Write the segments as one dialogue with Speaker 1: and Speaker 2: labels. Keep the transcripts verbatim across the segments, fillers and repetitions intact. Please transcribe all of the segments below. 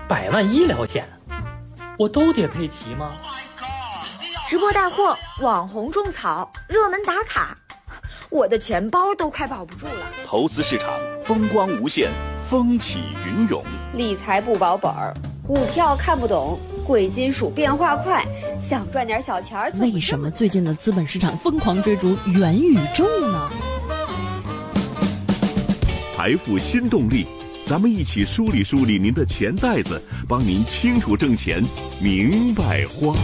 Speaker 1: 百万医疗险，我都得配齐吗？
Speaker 2: 直播带货，网红种草，热门打卡，我的钱包都快保不住了。
Speaker 3: 投资市场风光无限，风起云涌。
Speaker 2: 理财不保本儿，股票看不懂，贵金属变化快，想赚点小钱儿。
Speaker 4: 为什么最近的资本市场疯狂追逐元宇宙呢？
Speaker 3: 财富新动力，咱们一起梳理梳理您的钱袋子，帮您清楚挣钱，明白花。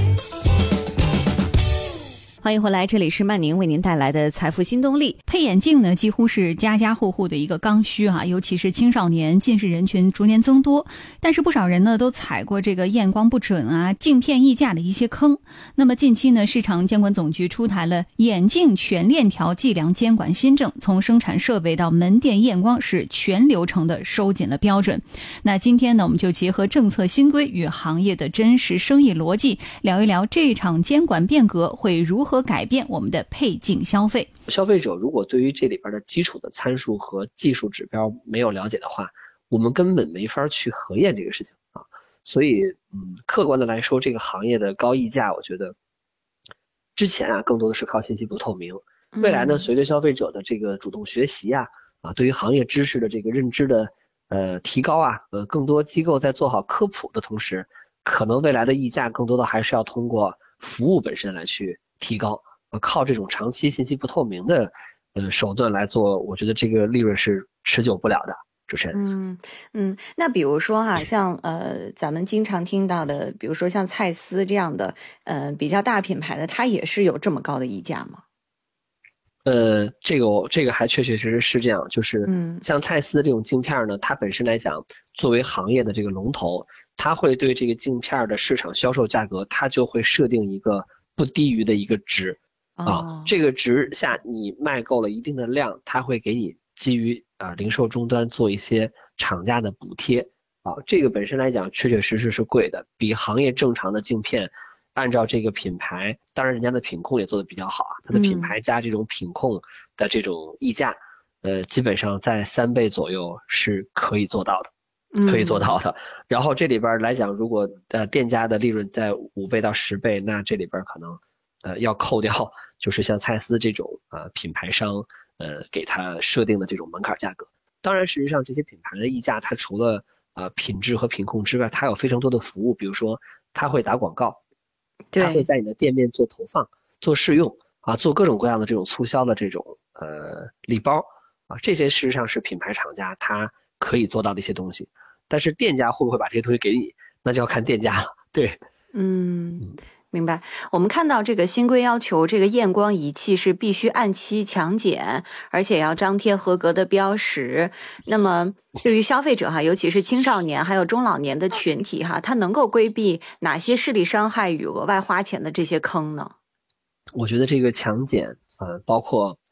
Speaker 5: 欢迎回来，这里是曼宁为您带来的财富新动力。配眼镜呢，几乎是家家户户的一个刚需啊，尤其是青少年近视人群逐年增多。但是不少人呢都踩过这个验光不准啊、镜片溢价的一些坑。那么近期呢，市场监管总局出台了眼镜全链条计量监管新政，从生产设备到门店验光是全流程的收紧了标准。那今天呢，我们就结合政策新规与行业的真实生意逻辑，聊一聊这场监管变革会如何和改变我们的配镜消费。
Speaker 6: 消费者如果对于这里边的基础的参数和技术指标没有了解的话，我们根本没法去核验这个事情啊。所以，嗯，客观的来说，这个行业的高溢价，我觉得之前啊更多的是靠信息不透明。未来呢，随着消费者的这个主动学习啊，啊，对于行业知识的这个认知的呃提高啊，呃，更多机构在做好科普的同时，可能未来的溢价更多的还是要通过服务本身来去提高，呃，靠这种长期信息不透明的呃手段来做，我觉得这个利润是持久不了的。主持人，
Speaker 7: 嗯嗯，那比如说哈、啊，像呃咱们经常听到的，比如说像蔡司这样的呃比较大品牌的，它也是有这么高的溢价吗？
Speaker 6: 呃，这个我这个还确确实实是这样，就是像蔡司这种镜片呢，它本身来讲，作为行业的这个龙头，它会对这个镜片的市场销售价格，它就会设定一个不低于的一个值啊，
Speaker 7: 哦、
Speaker 6: 这个值下你卖够了一定的量，它会给你基于啊、呃、零售终端做一些厂家的补贴啊，这个本身来讲确确实实是贵的，比行业正常的镜片按照这个品牌，当然人家的品控也做得比较好啊，它的品牌加这种品控的这种溢价，嗯、呃，基本上在三倍左右是可以做到的。可以做到的，然后这里边来讲，如果呃店家的利润在五倍到十倍，那这里边可能呃要扣掉，就是像蔡司这种呃品牌商呃给他设定的这种门槛价格。当然，事实上这些品牌的溢价，它除了呃品质和品控之外，它有非常多的服务，比如说它会打广告，它会在你的店面做投放、做试用啊，做各种各样的这种促销的这种呃礼包啊，这些事实上是品牌厂家它可以做到的一些东西。但是店家会不会把这些东西给你，那就要看店家了。对，
Speaker 7: 嗯，明白。我们看到这个新规要求，这个验光仪器是必须按期强检，而且要张贴合格的标识。那么对于消费者哈，尤其是青少年还有中老年的群体哈，它能够规避哪些视力伤害与额外花钱的这些坑呢？
Speaker 6: 我觉得这个强检，呃，包括